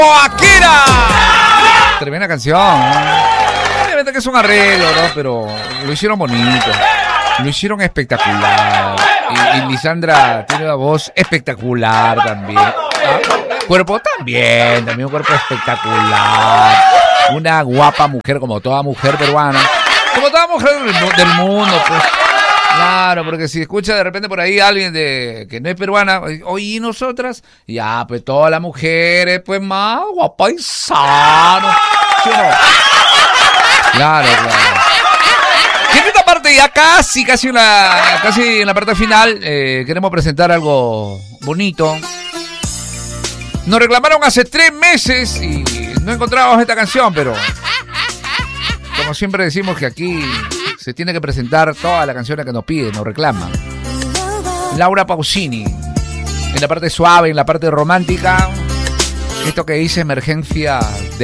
Akira. Tremenda canción, ¿no? Obviamente que es un arreglo, ¿no? Pero lo hicieron bonito, lo hicieron espectacular. Y Lisandra tiene una voz espectacular también. Cuerpo también un cuerpo espectacular. Una guapa mujer, como toda mujer peruana, como toda mujer del mundo, pues. Claro, porque si escucha de repente por ahí alguien que no es peruana, oye, ¿y nosotras? Ya, pues todas las mujeres, pues más guapa y sano. ¿Sí o no? Claro. Y en esta parte ya casi en la parte final, queremos presentar algo bonito. Nos reclamaron hace 3 meses y no encontrábamos esta canción, pero como siempre decimos que aquí se tiene que presentar todas las canciones que nos piden, nos reclaman. Laura Pausini, en la parte suave, en la parte romántica, esto que dice Emergencia de